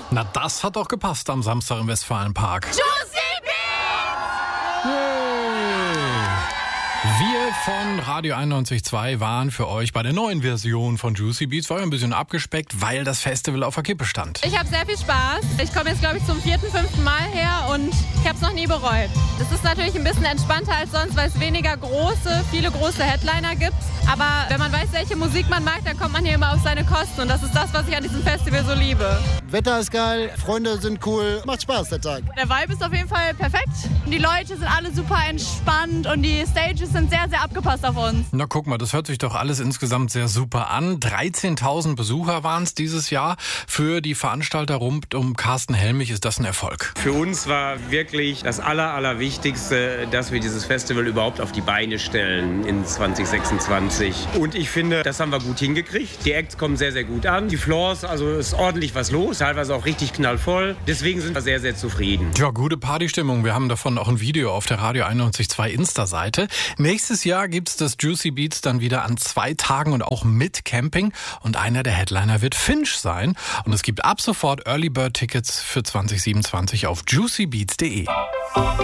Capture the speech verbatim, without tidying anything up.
Na, das hat doch gepasst am Samstag im Westfalenpark. Juicy Beats! Wir von Radio einundneunzig Komma zwei waren für euch bei der neuen Version von Juicy Beats. War ja ein bisschen abgespeckt, weil das Festival auf der Kippe stand. Ich habe sehr viel Spaß. Ich komme jetzt, glaube ich, zum vierten, fünften Mal her und ich habe es noch nie bereut. Es ist natürlich ein bisschen entspannter als sonst, weil es weniger große, viele große Headliner gibt. Aber wenn man weiß, welche Musik man mag, dann kommt man hier immer auf seine Kosten. Und das ist das, was ich an diesem Festival so liebe. Wetter ist geil, Freunde sind cool, macht Spaß der Tag. Der Vibe ist auf jeden Fall perfekt. Die Leute sind alle super entspannt und die Stages sind sehr, sehr abgepasst auf uns. Na guck mal, das hört sich doch alles insgesamt sehr super an. dreizehntausend Besucher waren es dieses Jahr. Für die Veranstalter rund um Carsten Helmich ist das ein Erfolg. Für uns war wirklich das Aller, Allerwichtigste, dass wir dieses Festival überhaupt auf die Beine stellen in zwanzig sechsundzwanzig. Und ich finde, das haben wir gut hingekriegt. Die Acts kommen sehr, sehr gut an. Die Floors, also ist ordentlich was los, teilweise auch richtig knallvoll. Deswegen sind wir sehr, sehr zufrieden. Ja, gute Partystimmung. Wir haben davon auch ein Video auf der Radio einundneunzig Komma zwei Insta-Seite. Nächstes Jahr gibt's das Juicy Beats dann wieder an zwei Tagen und auch mit Camping. Und einer der Headliner wird Finch sein. Und es gibt ab sofort Early Bird Tickets für zwanzig siebenundzwanzig auf juicy beats punkt de.